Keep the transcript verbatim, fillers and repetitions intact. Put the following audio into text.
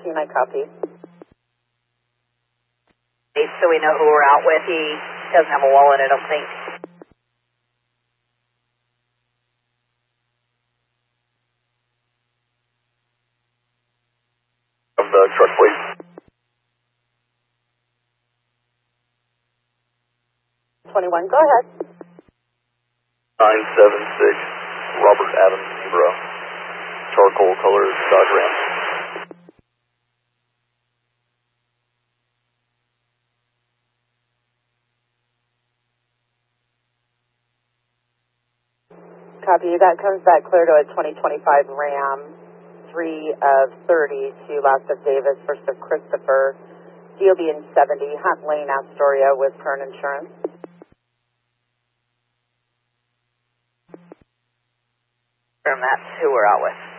fourteen, I copy. So we know who we're out with. He doesn't have a wallet, I don't think. Of the truck, please. twenty-one, go ahead. nine seven six, Robert Adams Zebra. Charcoal color, Dodge Ram. Copy. That comes back clear to a twenty twenty-five Ram, three of thirty to last of Davis, first of Christopher, D O B in seventy, Hunt Lane, Astoria, with current insurance. That's who we're out with.